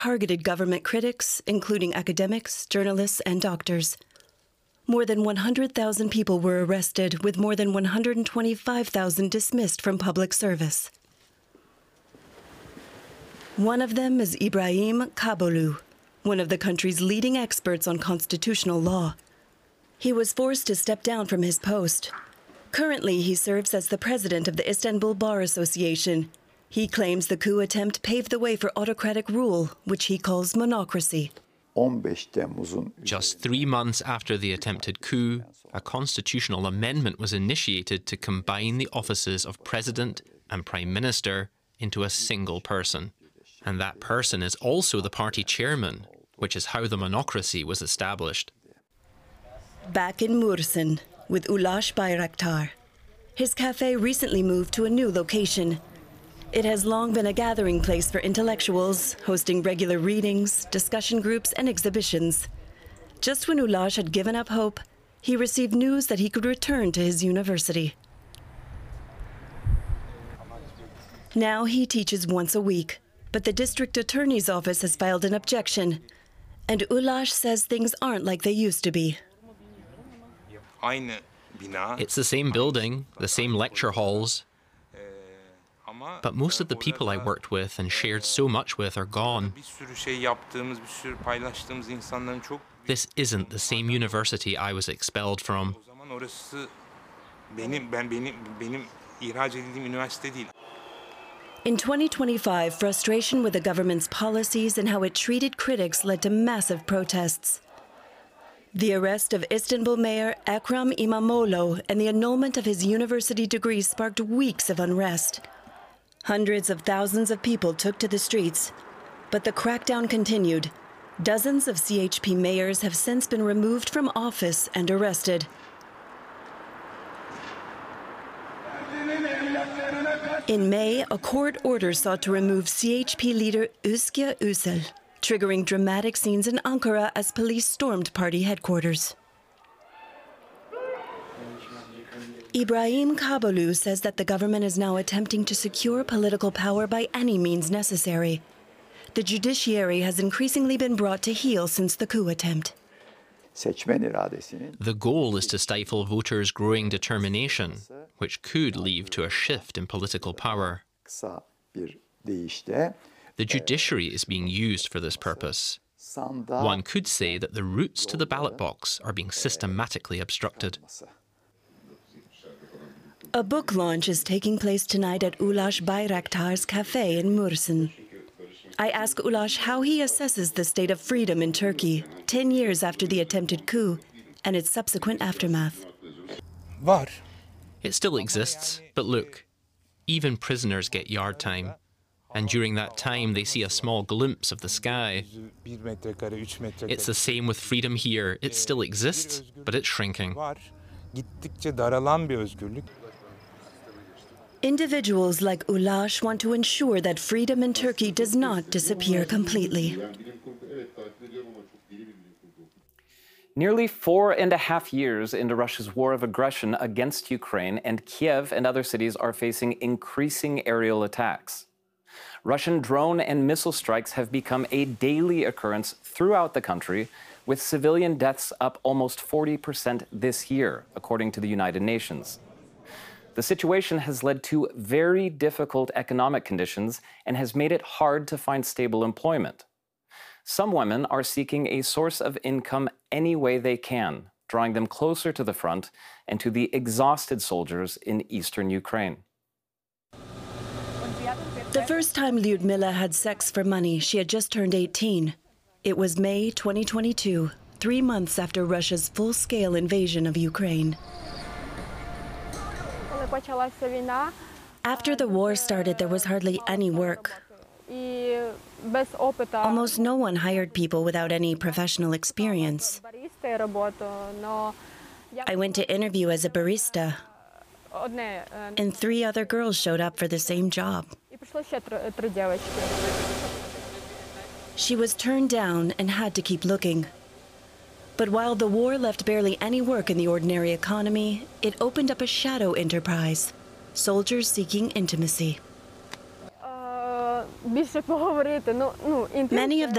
targeted government critics, including academics, journalists, and doctors. More than 100,000 people were arrested, with more than 125,000 dismissed from public service. One of them is Ibrahim Kabolu, one of the country's leading experts on constitutional law. He was forced to step down from his post. Currently, he serves as the president of the Istanbul Bar Association. He claims the coup attempt paved the way for autocratic rule, which he calls monocracy. Just 3 months after the attempted coup, a constitutional amendment was initiated to combine the offices of president and prime minister into a single person. And that person is also the party chairman, which is how the monocracy was established. Back in Mursin, with Ulaş Bayraktar. His cafe recently moved to a new location. It has long been a gathering place for intellectuals, hosting regular readings, discussion groups, and exhibitions. Just when Ulaş had given up hope, he received news that he could return to his university. Now he teaches once a week, but the district attorney's office has filed an objection, and Ulaş says things aren't like they used to be. It's the same building, the same lecture halls, but most of the people I worked with and shared so much with are gone. This isn't the same university I was expelled from. In 2025, frustration with the government's policies and how it treated critics led to massive protests. The arrest of Istanbul Mayor Ekrem İmamoğlu and the annulment of his university degree sparked weeks of unrest. Hundreds of thousands of people took to the streets, but the crackdown continued. Dozens of CHP mayors have since been removed from office and arrested. In May, a court order sought to remove CHP leader Özge Özel, triggering dramatic scenes in Ankara as police stormed party headquarters. Ibrahim Kabolu says that the government is now attempting to secure political power by any means necessary. The judiciary has increasingly been brought to heel since the coup attempt. The goal is to stifle voters' growing determination, which could lead to a shift in political power. The judiciary is being used for this purpose. One could say that the routes to the ballot box are being systematically obstructed. A book launch is taking place tonight at Ulaş Bayraktar's cafe in Mursin. I ask Ulaş how he assesses the state of freedom in Turkey 10 years after the attempted coup and its subsequent aftermath. It still exists, but look, even prisoners get yard time. And during that time, they see a small glimpse of the sky. It's the same with freedom here. It still exists, but it's shrinking. Individuals like Ulaş want to ensure that freedom in Turkey does not disappear completely. Nearly 4.5 years into Russia's war of aggression against Ukraine, and Kiev and other cities are facing increasing aerial attacks. Russian drone and missile strikes have become a daily occurrence throughout the country, with civilian deaths up almost 40% this year, according to the United Nations. The situation has led to very difficult economic conditions and has made it hard to find stable employment. Some women are seeking a source of income any way they can, drawing them closer to the front and to the exhausted soldiers in eastern Ukraine. The first time Lyudmila had sex for money, she had just turned 18. It was May 2022, 3 months after Russia's full-scale invasion of Ukraine. After the war started, there was hardly any work. Almost no one hired people without any professional experience. I went to interview as a barista, and 3 other girls showed up for the same job. She was turned down and had to keep looking. But while the war left barely any work in the ordinary economy, it opened up a shadow enterprise, soldiers seeking intimacy. Many of them